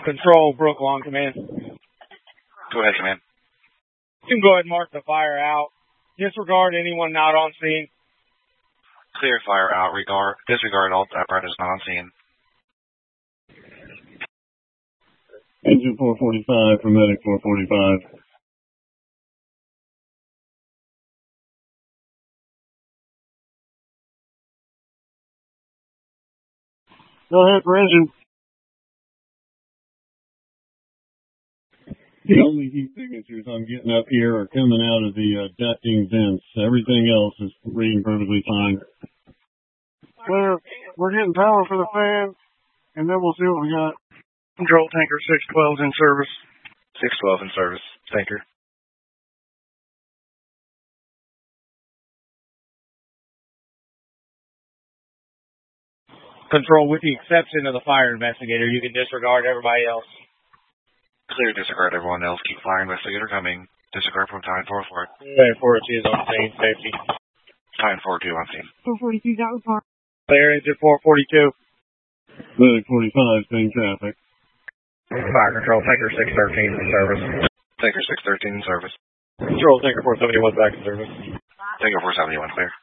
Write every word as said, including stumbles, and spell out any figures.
Control, Brooklyn Command. Go ahead, Command. You can go ahead and mark the fire out. Disregard anyone not on scene. Clear fire out. Regard, disregard all apparatus not on scene. Engine four forty-five for medic four forty-five. Go ahead for engine. The only heat signatures I'm getting up here are coming out of the uh, ducting vents. Everything else is reading perfectly fine. Clear. We're getting power for the fan, and then we'll see what we got. Control, tanker six twelve in service. six twelve in service. Tanker. Control, with the exception of the fire investigator, you can disregard everybody else. Clear, disregard everyone else. Keep fire investigator coming. Disregard from time four four. Nine four two is on scene. Safety. Time four two on scene. four forty-two, got report. Clear, engine four forty-two. Medic forty-five, same traffic. Fire control, tanker six thirteen in service. Tanker six thirteen in service. Control, tanker four seventy-one back in service. Tanker four seventy-one clear.